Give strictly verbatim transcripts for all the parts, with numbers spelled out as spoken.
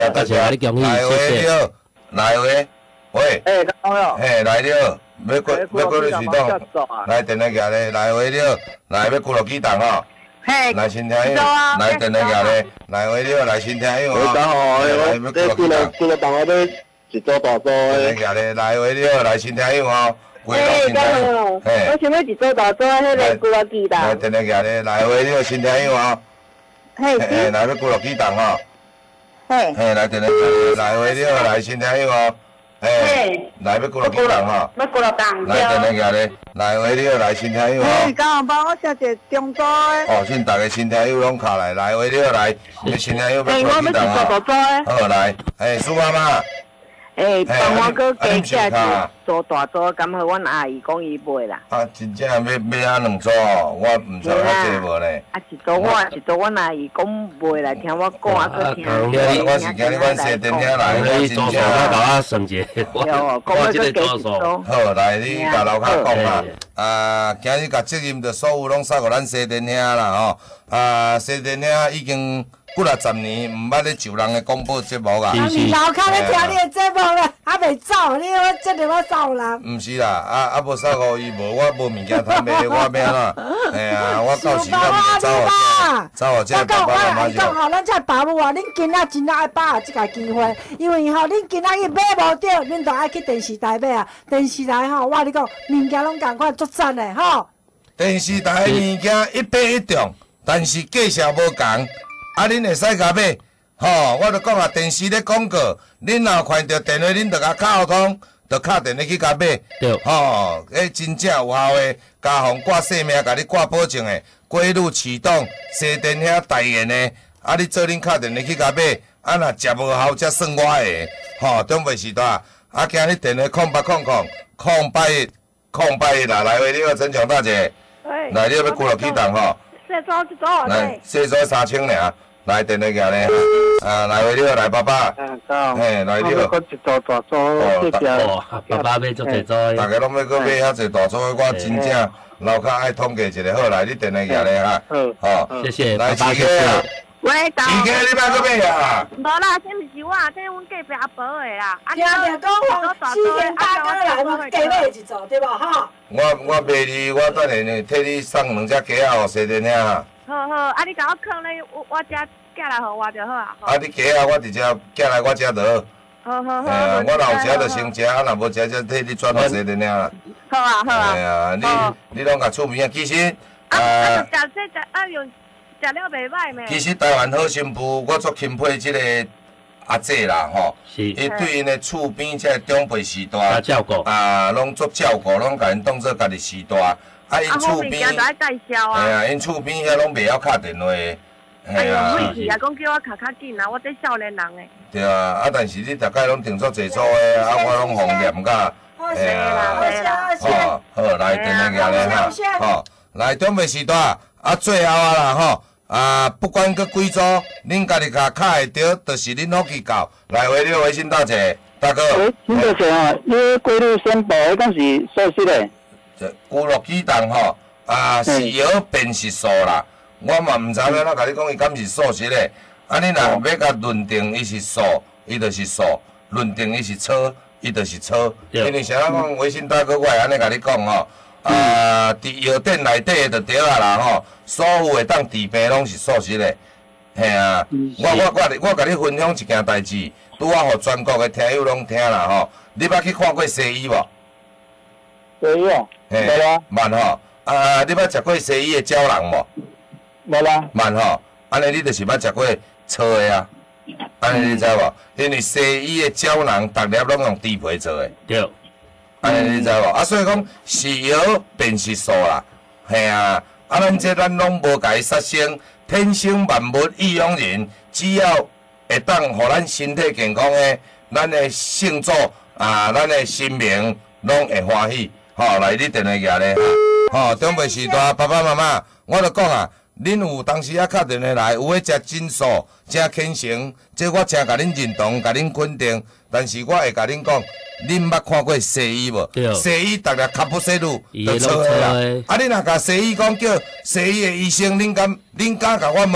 大家你恭喜，谢谢。来喂，喂， 哎，刚好， 嘿，来了，要过要过去启动，来电话举咧，来喂了，来要过落机动吼。 嘿， 来先听音，来电话举咧，来喂了，来先听音哦。 刚好，我这过了过了动，我要一组大组的。 电话举咧，来喂了，来先听音哦。 哎，刚好，我想要一组大组迄个过落机动。 来电话举咧，来喂了，先听音哦。 嘿， 嘿，来要过落机动吼。 嘿， 嘿，来电话举，来喂了，来先听音哦。嘿，来要过落机动吼。 要过落动。 来电话举咧，来喂了，来先听音哦。 嘿，刚好帮我写一个中组的。 哦，先大家先听友拢卡来，来喂了来，你先听友要过嘿， 落我要一机动吼。 组大组的。 好来，嘿，苏妈妈。 诶，帮我搁加价一做大组，敢好阮阿姨讲伊卖啦。 啊，真正要要啊两组哦，我唔知较济无咧。 啊，一组我一组阮阿姨讲卖来，听我讲啊，搁听。 我是今日阮西电听来，我真正。 我甲我算者。 有，讲要搁加一组。 好，来你甲楼骹讲啦。啊，今日甲责任着所有拢撒互咱西电听啦吼。啊，西电听已经。几啊十年毋捌咧就人的广播节目啊！ 啊，你老卡咧听你的节目啦，还袂走，你我这里我走人。 毋是啦，啊啊无啥互伊无，我无物件通买，我要哪？哎呀，我到时我唔走啊，走啊，这爸爸妈妈就。 讲吼，咱这爸母啊，恁囡仔真爱把握这个机会，因为吼，恁囡仔伊买无着，恁就爱去电视台买啊。电视台吼，我跟你讲，物件拢共款足赞的吼。 电视台物件一百一中，但是价钱无共。啊，恁会使甲买，吼！我著讲啊，电视咧广告，恁若看到电话，恁著甲敲通，著敲电话去甲买， 对， 吼！迄真正有效的，家防挂性命，甲你挂保证的，规律启动，西电遐代言的，啊，你做恁敲电话去甲买，啊，若食无效，则算我的，吼！中袂时代，啊，今日电话空八空空空八一空八一啦，来话你个陈强大姐，来你要几落去动吼？ 四组一组来，四组三千尔，来电话举咧，啊，来位你好，来爸爸，嘿，来你好， 我一组大组，谢谢。 哦，爸爸买足济组的。 大家拢要搁买遐济大组的，我真正楼骹爱统计一下，好，来你电话举咧哈，好， 谢谢， 来爸爸谢四个啊， 喂，大。 四个你莫搁买啊？ 无啦，这毋是我，这阮隔壁阿婆的啦。 听着讲吼，四天大哥来，我加买一组，对无吼？ 我我卖你，我等下呢替你送两只鸡仔互西电遐。 好好，啊你甲我放咧我我遮寄来互我就好啊。 啊，你鸡仔我直接寄来我遮就好。 好好好。 哎呀，我若有食就先食，啊若无食则替你转互西电遐啦。 好啊好啊。 哎呀，你你拢甲出名啊，其实啊啊，食这食啊用食了袂歹咩？ 其实台湾好新妇，我足钦佩即个阿姐啦吼，伊对因的厝边即个长辈时代， 照顾啊，拢足照顾，拢甲因当做家己时代。啊，因厝边，哎呀，因厝边遐拢袂晓敲电话。 哎呀，每次啊，讲叫我卡较紧啊，我这少年人诶。 对啊，啊，但是你大概拢订足济组的，啊，我拢方念甲，哎呀，吼，好，来电话举咧哈，吼，来长辈时代，啊，最后啊啦吼。啊，不管搁几组，恁家己甲卡会着，就是恁福气够。来，回你微信大姐，大哥。 喂，请多谢啊，你规律宣布，迄讲是属实的。 这孤落机动吼，啊，是药变是素啦。我嘛毋知影怎甲你讲，伊敢是素食的。啊，你若要甲论定伊是素，伊就是素；论定伊是错，伊就是错。因为啥人讲微信大哥，我会安尼甲你讲吼。啊，伫药店内底就对啊啦吼，所有会当治病拢是素食的，嘿啊，我我我我甲你分享一件代志，拄啊，互全国的听友拢听啦吼。你捌去看过西医无？ 西医哦， 嘿， 无啦， 慢吼，啊，你捌食过西医的胶囊无？ 无啦， 慢吼，安尼你就是捌食过错的啊，安尼你知无？因为西医的胶囊逐粒拢用猪皮做的。 对。 安尼你知无？啊，所以讲是药便是素啦，嘿啊！啊，咱这咱拢无甲伊杀生，天生万物异样人，只要会当互咱身体健康的，咱的性作啊，咱的心命拢会欢喜。吼、哦，来你电话举咧，吼、哦，长辈时代爸爸妈妈，我著讲啊，恁有当时啊敲电话来，有咧食真素、真虔诚，这我真甲恁认同，甲恁肯定。但是我会甲恁讲。恁捌看过西医无？西医逐个卡布西鲁就错啦。啊，你若甲西医讲叫西医的医生，恁敢恁敢甲我问？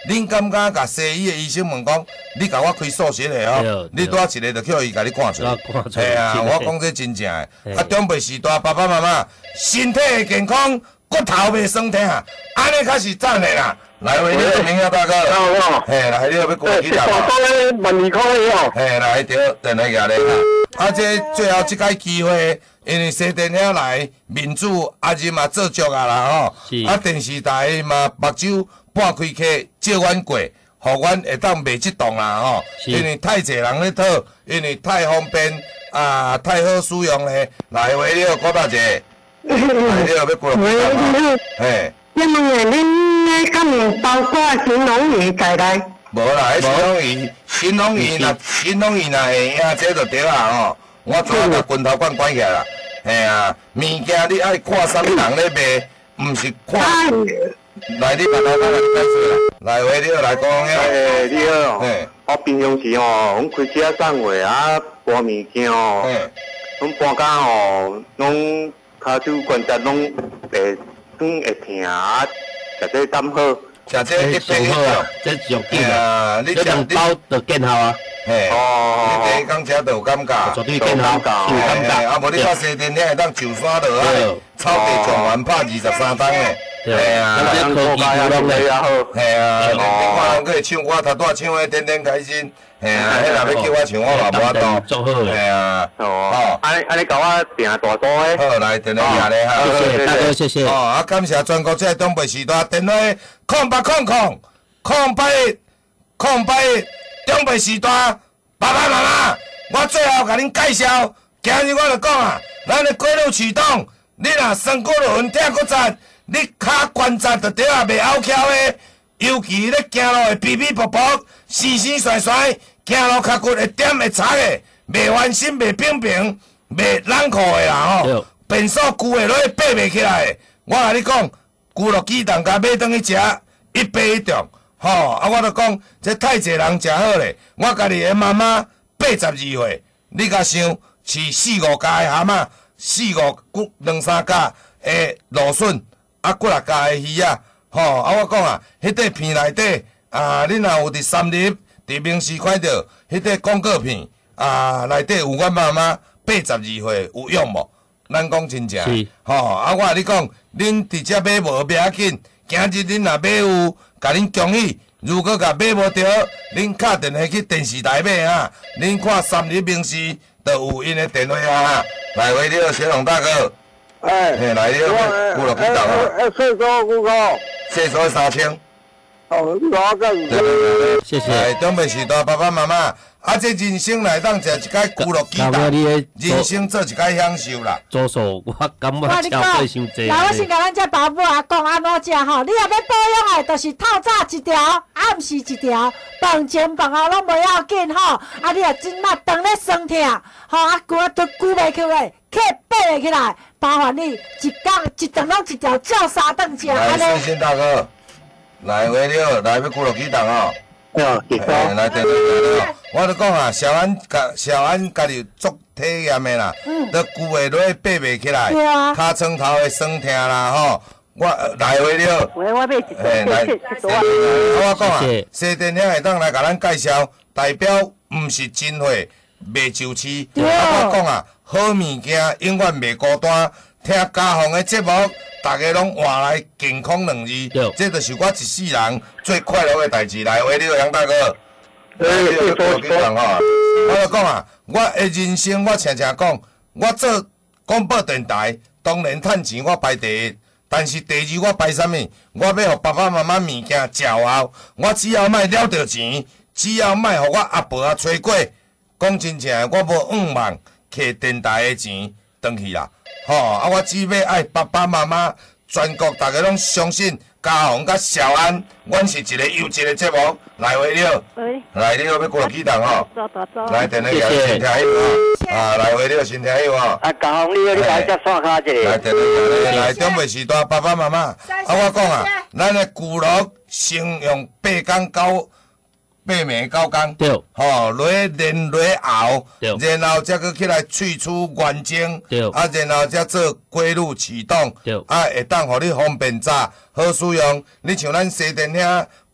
恁敢敢甲西医的医生问讲，你甲我开素食的吼，你拄啊一个就叫伊甲你看出来。系啊，我讲这真正的。啊，长辈时代爸爸妈妈身体会健康，骨头袂酸痛，安尼才是赞的啦。来，喂，你个明仔大哥，嘿，来，你要要过去啦嘛？ 万二块哦。 嘿，来，对，电话拿来啦。啊，这最后这个机会，因为西电遐来民主阿日嘛做足啊啦吼，啊电视台嘛目睭半开开借阮过，互阮会当卖即栋啦吼。因为太侪人咧讨，因为太方便啊，太好使用咧。来，喂，你好，郭大姐，来，你好，要过来嘛？嘿。 因为恁咧敢有包括新农鱼在内？ 无啦，迄新农鱼，新农鱼若新农鱼若会影，这就对啦吼。我昨下甲拳头管关起来啦，嘿啊，物件你爱看啥物人咧卖，毋是看。来，你把头讲来解释啦。来，喂，你好，来讲遐。 诶，你好。嘿，我平常时吼，阮开车送货啊，搬物件吼，阮搬到吼，拢骹手关节拢会。酸会疼啊，食这胆好， 食这一杯好， 这上紧啊！你两包就见效啊。 嘿，你第一工食就有感觉， 绝对见效，有感觉。 啊，无你到西电遐会当上山落啊，草地上完拍二十三档诶。系啊， 这科技有拢咧， 系啊，你看人佫会唱歌，头拄唱诶天天开心。嘿啊，迄若要叫我唱，我嘛无法度。 做好嘿啊， 哦，安尼安尼甲我订大多诶。 好，来电话下咧哈。 谢谢大哥，谢谢。 哦，啊，感谢全国这长辈时代电话空八空空空八一空八一长辈时代爸爸妈妈，我最后甲恁介绍，今日我就讲啊，咱的过路启动，你若酸骨落云疼骨折，你骹关节就对啊袂拗翘的。尤其咧行路会皮皮薄薄、丝丝甩甩，行路脚骨会点会擦的，袂翻身、袂平平、袂冷酷的啦吼。变数旧的落去爬袂起来的，我甲你讲，旧落鸡蛋甲买转去食，一杯一中。吼、哦，啊，我著讲，这太侪人食好咧。我家己的妈妈八十二岁，你甲想饲四五家的蛤蟆，四五骨两三家的芦笋，啊，几六家的鱼啊。吼、哦，啊，我讲啊，迄块片内底啊，恁若有伫三立、伫明视看到迄块广告片啊，内底有阮妈妈八十二岁有用无？咱讲真正，吼、哦，啊，我甲你讲，恁直接买无袂要紧，今日恁若买有，甲恁恭喜。如果甲买无着，恁敲电话去电视台买啊，恁看三立、明视就有因的电话啊。来，喂，你好，小龙大哥。 哎， 嘿，来，你好，几落几档啊？ 哎，岁数几个？ 岁数三千。 哦，我个对对对， 谢谢。 来，长辈时代爸爸妈妈，啊，这人生来当食一摆古乐鸡蛋，人生做一摆享受啦。 左手我感觉超过伤济。 来，我先甲咱这爸母啊讲安怎食吼，你若要保养的，就是透早一条，暗时一条，饭前饭后拢袂要紧吼。啊，你若真嘛肠咧酸痛，吼啊，骨都骨袂起来，起爬袂起来，麻烦你一工一顿拢一条照三顿食，安来， 尼。 信大哥，来，喂，你好，来要古乐鸡蛋哦。 哦，谢谢。 来，对对对对，我著讲啊，小安家小安家己做体验的啦，都旧的落去爬袂起来，骹床头会酸痛啦吼。我来回了， 喂，我买一嘿，来，我讲啊，西电遐会当来甲咱介绍，代表毋是真货，袂就市。啊，我讲啊，好物件永远袂孤单。听家风的节目，大家拢换来健康两字，这就是我一世人最快乐的代志。来，喂，你好，杨大哥。 哎，你好， 我讲吼，我就讲啊，我的人生我常常讲，我做广播电台，当然趁钱我排第一。但是第二我排啥物？我要互爸爸妈妈物件骄傲，我只要莫了着钱，只要莫互我阿婆啊吹过。讲真正的，我无五万摕电台的钱转去啦。吼、哦，啊，我只要爱爸爸妈妈，全国大家拢相信家宏甲小安，阮是一个优质的节目。来，喂，你好， 喂， 来，你好，要过来起动吼。 走走走。 来，电话给身体有吼。啊，来，喂，你好，身体有吼。 啊，家宏，你好，你来只刷卡一来， 个。 电话给来，长辈时代爸爸妈妈，啊，我讲啊，咱的骨骼先用八工到八暝九工， 对， 吼，落去练落去熬， 对， 然后才去起来萃取原精， 对， 啊，然后才做归路启动， 对， 啊，会当互你方便查好使用。你像咱西电遐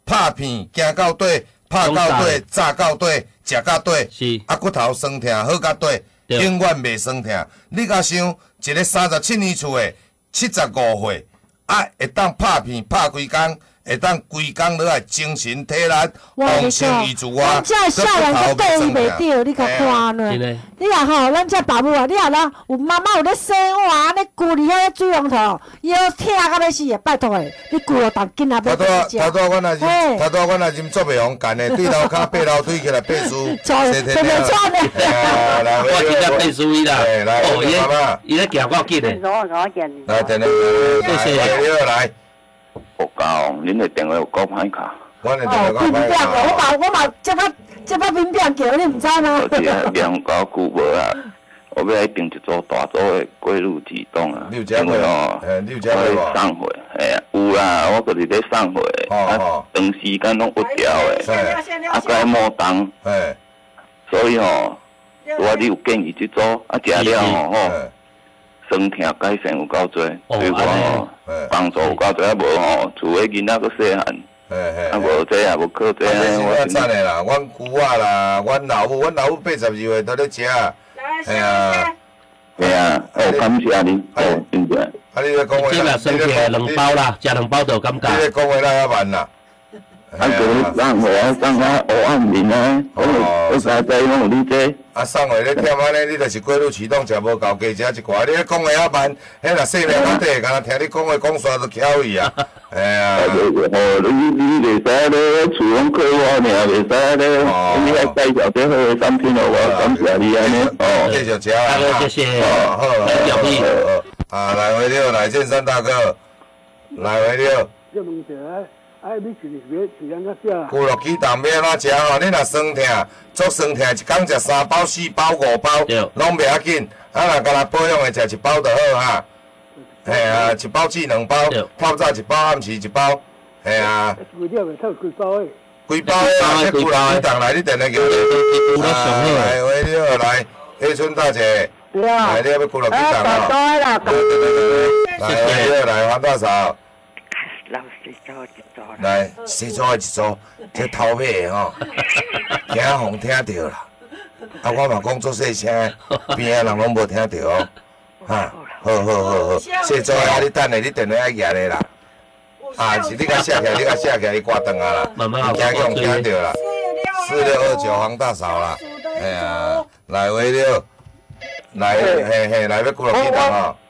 拍片行到底，拍到底，炸到底，食到底， 是啊骨头酸痛好到底，永远袂酸痛。你甲想一个三十七年厝的七十五岁，啊会当拍片拍几工？会当规工落来精神体力，放心医治啊！ 咱这少年都对伊袂着，你甲看呢？你啊吼，咱这爸母啊，你啊啦，有妈妈有咧生活，安尼顾伫遐水龙头，腰疼到要死的，拜托诶，你顾了当囡仔要食。头拄仔阮也是，头拄仔阮也是做袂红干的，对头骹爬楼梯起来爬树， 坐坐袂喘咧。 我今日爬树伊啦， 哦，伊咧伊咧行够紧的。 来，等等，谢谢，来。 我讲，恁的电话有够歹卡。 我的电话够歹卡。 我嘛我嘛这摆这摆民变叫你毋知吗？ 而且两搞久无啊，我要来订一组大组的过路机动啊。 六家会哦，诶，六家会无？送货，哎呀，有啦，我就是咧送货，啊，长时间拢不调的，啊，该莫动， 诶， 所以吼，我你有建议这组，啊，食了吼吼。酸痛改善有够多，对我吼帮助有够多，啊无吼，厝诶囡仔佫细汉，啊无这也无靠这。 我真赞诶啦，阮姑仔啦，阮老母，阮老母八十二岁都咧食，哎呀， 对啊，哦，感谢你，哦，真正。 啊，你咧讲话， 即个酸痛两包啦，食两包就有感觉。 你咧讲话哪遐慢啦？ 啊，个送货啊，送啊黑暗面啊，我我实在拢有你这。 啊，送货咧忝安尼，你就是过路启动食无够，加食一寡。你咧讲话遐慢，迄若细命仔底，敢若听你讲话讲煞都巧伊啊。哎呀， 哦，你你袂使咧，厝拢靠我尔，袂使咧，你来介绍最好的产品互我，感谢你安尼。哦， 继续食啊， 谢谢。 好，好，好。啊，来回了，来建山大哥，来回了。 这问题啊。哎，你是是是安怎食？ 骨肉鸡蛋要安怎食吼？你若酸痛，足酸痛，一工食三包、四包、五包，拢袂要紧。啊，若干若保养的食一包就好哈。嘿啊，一包至两包，透早一包，暗时一包。嘿啊。 几了袂透几包诶？ 几包诶？啊，骨肉鸡蛋来，你定来叫你。啊，来，喂了，来，黑春大姐。来，你要骨肉鸡蛋哦。 多啦， 对对对对。来，喂了，来，黄大嫂。 老师做一组啦。 来，洗组一组，这头尾的吼，惊互听着啦。啊，我嘛讲做细声，边仔人拢无听着哦。哈，好好好好，洗组啊，你等下，你电话爱举咧啦。啊，是你甲写起来，你甲写起来，你挂断啊啦，唔惊叫听着啦。四六二九黄大嫂啦，哎呀，来喂了，来嘿嘿，来要几落几档哦。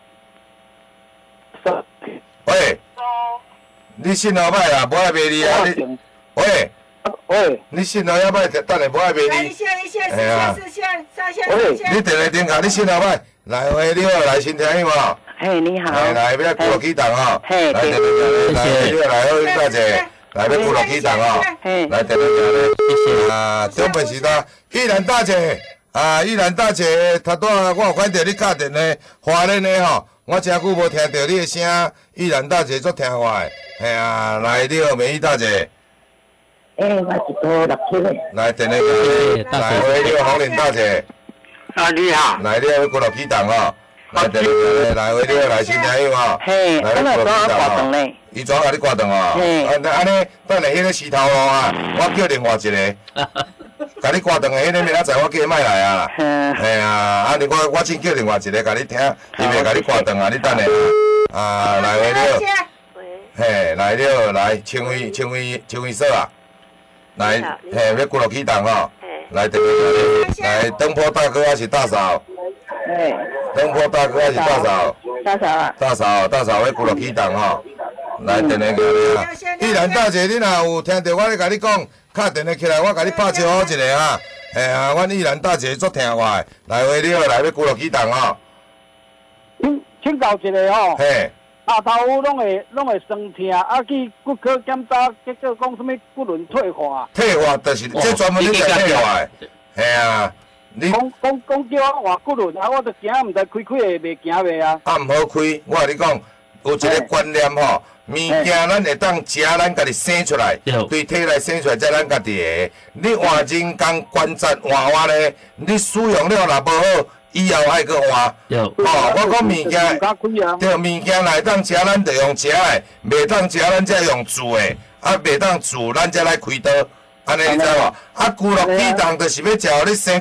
喂。你信号歹啦，无爱卖你啊！你喂喂， 你信号也歹，等下无爱卖你。哎呀，喂，你电来电话，你信号歹，来喂，你好，来先听伊无？ 嘿，你好。 来，要骨落鸡蛋哦。 嘿， 来，来，来，你好，来好，大姐，来要骨落鸡蛋哦。 嘿， 来，电来电来，谢谢。啊，中本时代，依兰大姐，啊，依兰大姐，头拄仔我有看到你打电话，华人的吼。我真久无听到你的声，依兰大姐足听话的，嘿啊，来你好，美玉大姐。 诶，我是多六七的。 来，电话给来，喂，你好，红莲大姐。 啊，你好。 来，你好，骨肉鸡蛋哦。来，电话给来，喂，你好，来，先听伊哦。 嘿， 来，骨肉鸡蛋哦。伊怎甲你挂断哦？嘿。啊，安尼，等下迄个石头路啊，我叫另外一个。甲你挂断的迄个明仔载我叫伊莫来啊！嘿啊，啊你我我先叫另外一个甲你听，伊袂甲你挂断啊！你等下啊，来喂了，嘿，来了，来清威清威清威嫂啊，来嘿要骨肉鸡蛋吼，来电话来灯泡大哥还是大嫂？ 嘿， 灯泡大哥还是大嫂？ 大嫂啊。 大嫂大嫂要骨肉鸡蛋吼，来电话给你啊！依然大姐，你若有听到我咧甲你讲？敲电话起来，我甲你拍招呼一下啊！嘿啊，阮依兰大姐足听话的，来喂你好，来要骨肉鸡蛋吼。 请请教一下吼。 嘿。 下头拢会拢会酸痛，啊去骨科检查，结果讲什么骨轮退化。 退化就是这专门咧讲退化的。嘿啊，你。 讲讲讲叫我换骨轮，啊我着惊毋知开开会袂行袂啊。 啊，毋好开，我甲你讲，有一个观念吼。物件咱会当食，咱家己生出来，对体内生出来，才咱家己的。你换人工关节换换咧，你使用了若无好，以后爱搁换。哦，我讲物件，对物件来当食，咱着用食的，袂当食咱才用煮的。 啊，袂当煮，咱才来开刀，安尼你知无？啊，骨肉低重就是要食你生